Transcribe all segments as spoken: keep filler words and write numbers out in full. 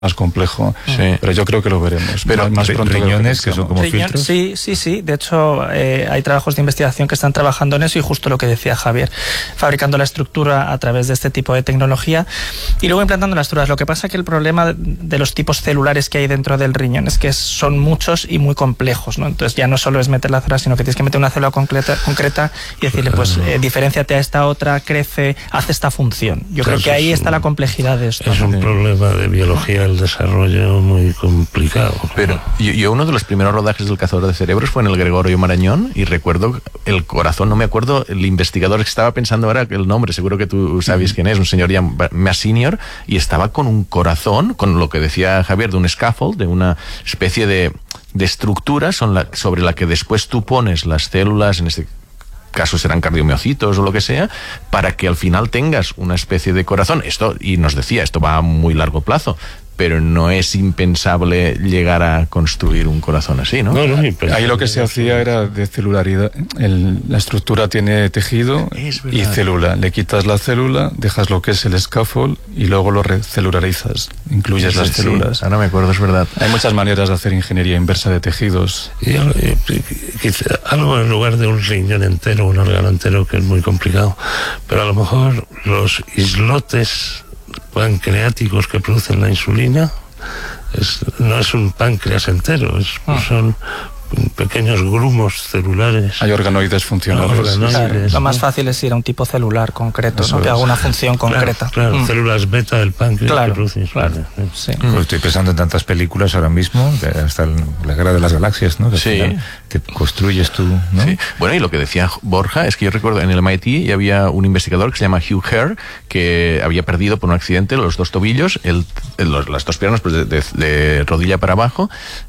más complejo, sí. Pero yo creo que lo veremos. Pero más, más pronto riñones que, que son como Riñón, filtros. Sí, sí, sí. De hecho, eh, hay trabajos de investigación que están trabajando en eso y justo lo que decía Javier, fabricando la estructura a través de este tipo de tecnología y luego implantando las estructuras. Lo que pasa es que el problema de los tipos celulares que hay dentro del riñón es que son muchos y muy complejos, ¿no? Entonces ya no solo es meter la célula, sino que tienes que meter una célula concreta, concreta y decirle, pues, eh, diferénciate a esta otra, crece, hace esta función. Yo Claro, creo que ahí un, está la complejidad de esto. Es un problema de biología del desarrollo muy complicado. Pero yo, yo uno de los primeros rodajes del Cazador de Cerebros fue en el Gregorio Marañón y recuerdo el corazón, no me acuerdo, el investigador que estaba pensando ahora el nombre, seguro que tú sabes quién es, un señor ya más senior, y estaba con un corazón, con lo que decía Javier, de un scaffold, de una especie de, de estructura son la, sobre la que después tú pones las células, en este caso serán cardiomiocitos o lo que sea, para que al final tengas una especie de corazón. Esto, y nos decía, esto va a muy largo plazo, pero no es impensable llegar a construir un corazón así, ¿no? No, no, ahí lo que se hacía era de celularidad. El, la estructura tiene tejido y célula. Le quitas la célula, dejas lo que es el scaffold y luego lo recelularizas. Incluyes sí, las sí, células. Sí. Ahora me acuerdo, es verdad. Hay muchas maneras de hacer ingeniería inversa de tejidos. Y, y, quizá, algo en lugar de un riñón entero, un órgano entero, que es muy complicado, pero a lo mejor los islotes pancreáticos que producen la insulina es, no es un páncreas entero, es, ah. son pequeños grumos celulares. Hay organoides funcionales. Organoides, claro, ¿no? Lo más fácil es ir a un tipo celular concreto, ¿no? Que haga una función concreta. Claro, claro mm. células beta del páncreas claro, que producen claro, sí. Mm. Estoy pensando en tantas películas ahora mismo, hasta la Guerra de las Galaxias, ¿no? Que sí. Te construyes tú, ¿no? Sí. Bueno, y lo que decía Borja es que yo recuerdo en el M I T ya había un investigador que se llama Hugh Hare que había perdido por un accidente los dos tobillos, el, el, los, las dos piernas pues de, de, de rodilla para abajo.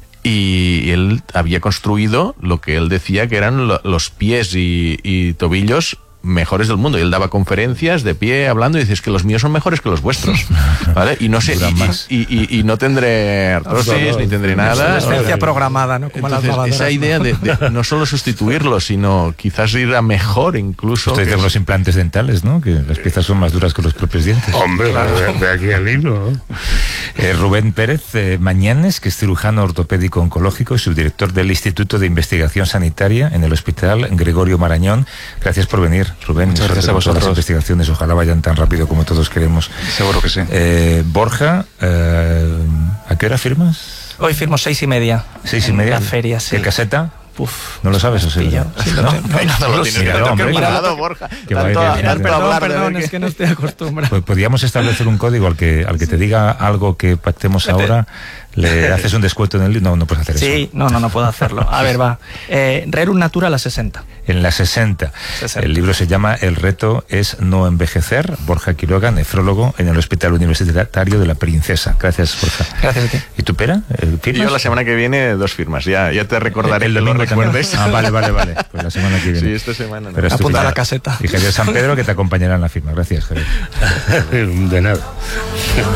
Y él había construido lo que él decía que eran lo, los pies y, y tobillos mejores del mundo. Y él daba conferencias de pie hablando y dice, es que los míos son mejores que los vuestros, ¿vale? Y no sé, y, y, y, y no tendré artrosis, ni tendré nada. Es ciencia programada, ¿no? Como Entonces, las esa idea de, de no solo sustituirlo, sino quizás ir a mejor incluso. Ustedes dicen los implantes dentales, ¿no? Que las piezas son más duras que los propios dientes. Hombre, claro. de, de aquí al hilo, ¿no? Eh, Rubén Pérez eh, Mañanes, que es cirujano ortopédico oncológico y subdirector del Instituto de Investigación Sanitaria en el Hospital Gregorio Marañón. Gracias por venir, Rubén. Muchas gracias a vosotros. Las investigaciones ojalá vayan tan rápido como todos queremos. Seguro que sí. Eh, Borja, eh, ¿a qué hora firmas? Hoy firmo seis y media. Seis y media. La feria, sí. ¿Qué caseta? Uf, ¿No lo sabes o sí? Sí, no, no, no, no lo tienes Míralo, hombre, preparado, Borja. Que Tanto, va a ir, tanto perdón, hablar perdón, de es que no estoy acostumbrado. Pues podríamos establecer un código al que al que te diga algo que pactemos ahora, le haces un descuento en el libro. No, no puedes hacer sí, eso. Sí, no, no, no puedo hacerlo. A ver, va. Eh, Rerum Natura a la sesenta. En la sesenta. sesenta. El libro se llama El reto es no envejecer. Borja Quiroga, nefrólogo en el Hospital Universitario de la Princesa. Gracias, Borja. Gracias a ti. ¿Y tú, Pera? ¿Firmas? Yo la semana que viene dos firmas. Ya, ya te recordaré. El, el domingo también. Ah, vale, vale, vale. Pues la semana que viene. Sí, esta semana. No. Pero apunta a la caseta. Y Javier San Pedro que te acompañará en la firma. Gracias, Javier. De nada.